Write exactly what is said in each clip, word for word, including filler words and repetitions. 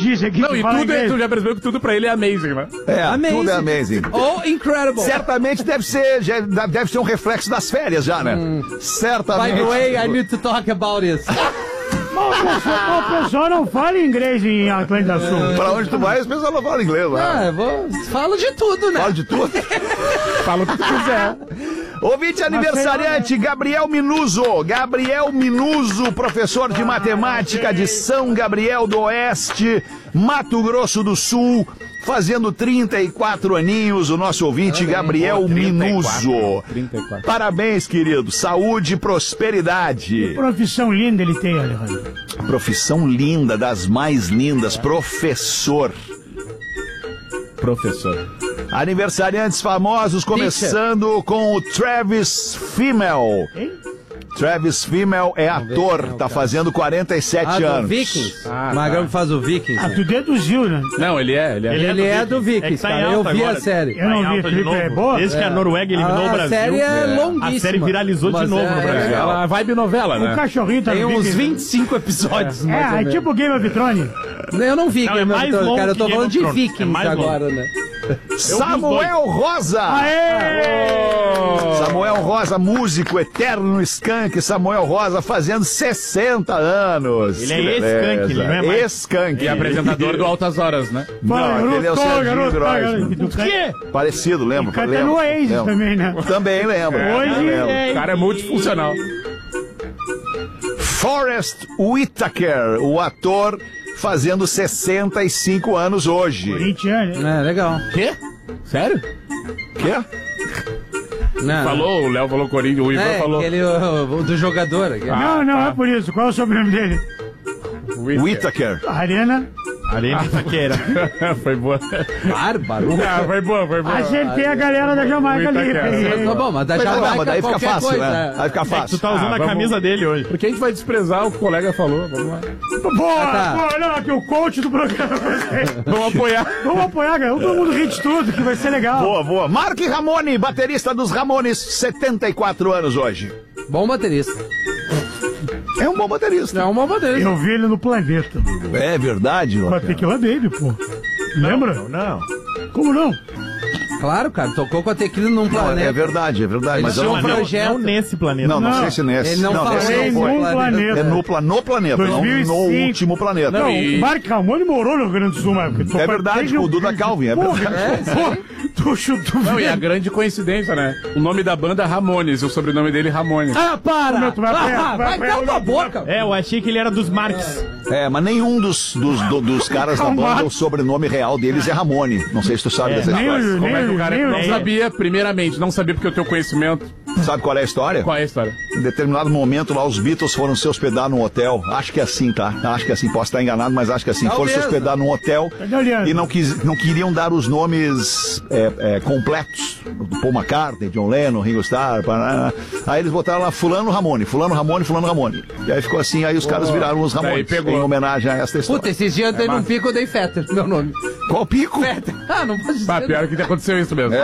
disse aqui Não, que e fala tudo é, inglês. tu já percebeu que tudo pra ele é amazing, né? É, Amazing. tudo é amazing. Ou incredible. Certamente deve ser, já- deve ser um reflexo das férias já, né? By Certamente. the way, I need to talk about this. Mas o pessoal, o pessoal não fala inglês em Atlântida Sul. Pra onde tu vai, as pessoas não falam inglês, né? Ah, eu vou... Falo de tudo, né? Fala de tudo. Fala o que tu quiser. Ouvinte aniversariante, Gabriel Minuzo. Gabriel Minuzo, professor de matemática de São Gabriel do Oeste, Mato Grosso do Sul, fazendo trinta e quatro aninhos, o nosso ouvinte Gabriel Minuzo. trinta e quatro. Parabéns, querido. Saúde e prosperidade. Profissão linda ele tem, Alejandro. Profissão linda, das mais lindas, professor. Professor. Aniversariantes famosos, começando com o Travis Fimmel. Hein? Travis Fimmel é ator, quem é o tá cara. fazendo quarenta e sete Ah, do anos. Vikings? Ah, Magrão tá. que faz o Vikings. Ah, né? tu deduziu, né? Não, ele é, ele é. Ele é do Vikings, É que tá em cara. Eu alta vi agora. a série. Eu não Tá em vi, alta de Felipe, é novo. boa? Desde que a Noruega eliminou o A Brasil, série é longuíssima. a série viralizou de Mas novo é- no Brasil. Ela vibe novela, O né? cachorrinho tá Tem no uns Vikings. vinte e cinco episódios, É, mais ou é menos. tipo Game of Thrones. Eu não vi Não, Game é of mais Thrones, longo cara. Eu tô que Game falando of de Thrones. É Vikings mais longo. agora, né? Samuel Rosa! Aê! Samuel Rosa, músico eterno skunk. Samuel Rosa fazendo sessenta anos. Ele é Que beleza. skunk, ele não é mais- Skunk. E apresentador do Altas Horas, né? Não, aquele é o Garoto, Serginho garoto, Groisman. garoto. Tu quê? Parecido, lembra? Canta lembra, no Oasis lembra. também, né? Também lembra. Hoje lembra. é- O cara é multifuncional. Forrest Whitaker, o ator, fazendo sessenta e cinco anos hoje. Corintiano, hein? É, legal. Quê? Sério? Quê? Não, Falou, o Léo falou Corinthians, o Ivan É, falou. aquele o, o do jogador. aquele. Não, não tá. é por isso. Qual é o sobrenome dele? Whitaker. Arena. Arena Itaqueira. Foi boa. Bárbaro. Ah, foi boa, foi boa. Acertei a galera da Jamaica ali. Muita peguei. Tá bom, mas da Mas, não, Jamaica mas daí fica qualquer fácil, coisa. né? Aí fica Tu fácil. tá usando Ah, a vamos- camisa dele hoje. Porque a gente vai desprezar o que o colega falou. Vamos lá. Boa, Ah, tá. boa. Não, aqui o coach do programa. Vamos apoiar. Vamos apoiar, cara. Vamos todo mundo rir de tudo, que vai ser legal. Boa, boa. Mark Ramone, baterista dos Ramones, setenta e quatro anos hoje. Bom baterista. É um bom baterista. É um bom baterista. Eu vi ele no planeta. É verdade, Vai ter que ir lá dele, pô. Lembra? Não, não. Como não? Claro, cara. Tocou com a Tequila num Não, planeta. é verdade, é verdade. Eles Mas eu tinham não, um Não, projeto. não nesse planeta. não, não Não. sei se nesse. Ele não falou nesse Foi não não foi. num planeta. É no, pla- no planeta, dois mil e não no cinco. último planeta. Não, e- o Mark Ramone morou no Rio Grande do Sul, mas... É verdade, o Duda Calvin, é verdade. É, isso aí. Tu chutou. Não, e a grande coincidência, né? O nome da banda é Ramones, e o sobrenome dele é Ramone. Ah, para! Meu, tu vai apanhar, Ah, tu vai vai apanhar, calar tua não, boca! É, eu achei que ele era dos Marx. É, mas nenhum dos, dos, do- dos caras da banda, o sobrenome real deles é Ramone. Não sei se tu sabe É, dessa Nem história. o... Como é que o Nem, cara nem, não nem, sabia, primeiramente, não sabia porque eu tenho conhecimento. Sabe qual é a história? Qual é a história? Em determinado momento lá, os Beatles foram se hospedar num hotel. Acho que é assim, tá? Acho que é assim. Posso estar enganado, mas acho que é assim. Talvez, Foram se hospedar num hotel Cadê o Leandro? e não, quis, não queriam dar os nomes é, é, completos. Do Paul McCartney, John Lennon, Ringo Starr. Pará. Aí eles botaram lá Fulano Ramone, Fulano Ramone, Fulano Ramone. E aí ficou assim, aí os caras viraram os daí Ramones. pegou. Em homenagem a essa história. Puta, esses dias eu dei num pico, eu dei Fetter, meu nome. Qual pico? Fetter. Ah, não pode dizer. Ah, pior que aconteceu isso mesmo.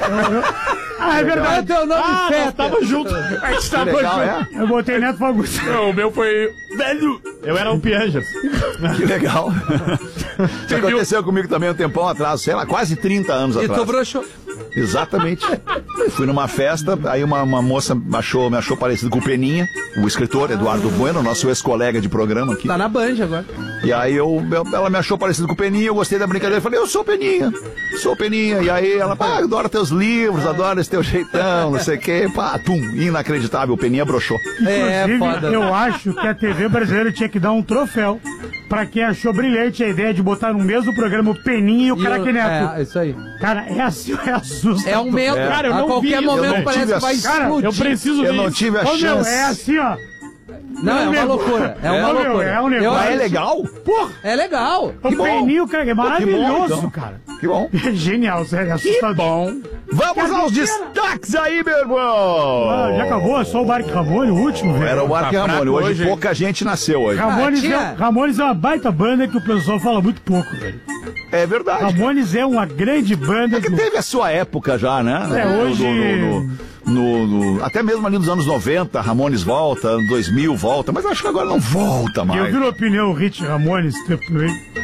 Ah, é Qual é verdade. teu nome, Ah, nós Fetter? tava junto. A gente Que tava legal, junto. é? Eu botei Neto Fagundes. Não, o meu foi... Velho! Eu era o Pianjas. Que legal. Isso aconteceu comigo também um tempão atrás, sei lá, quase trinta anos E atrás. tu broxou. Exatamente. Fui numa festa, aí uma, uma moça me achou, me achou parecido com o Peninha, o escritor Eduardo Bueno, nosso ex-colega de programa aqui. Tá na Band agora. E aí eu, eu- ela me achou parecido com o Peninha, eu gostei da brincadeira, eu falei, eu sou o Peninha, sou o Peninha. E aí ela, pá, eu adoro teus livros, adoro esse teu jeitão, não sei o quê. Pá, tum, inacreditável, o Peninha broxou. É, Inclusive, foda. eu acho que a T V brasileira tinha que dar um troféu pra quem achou brilhante a ideia de botar no mesmo programa o Peninha e o E Craque eu- Neto. É, isso aí. Cara, é assim, é assustador. É um medo. Cara, eu a não qualquer vi, eu momento não parece tive que vai a- Cara, explodir. Eu preciso Eu ver não isso. tive a Ô, meu, chance. é assim, ó. Não, é uma meu. loucura. É uma É, meu, loucura. é um Eu negócio. Mas é acho- legal? Porra, É legal. o Que bom. Peninha e o Craque é bom, maravilhoso, então. cara. Que bom. É genial, sério, é assustador. Bom. Vamos aos destaques aí, meu irmão! Ah, já acabou? É só o Mark Ramone, o último, velho. Era o Mark Tá Ramone, fraco hoje, hoje, hein? pouca gente nasceu hoje. Ramones, Ah, tinha- é, Ramones é uma baita banda que o pessoal fala muito pouco, velho. É verdade. Ramones é uma grande banda. É que do- teve a sua época já, né? É, No- hoje- no- no- no- no- até mesmo ali nos anos noventa, Ramones volta, dois mil volta, mas acho que agora não volta Eu mais. vi na opinião o Hit Ramones, tempo aí.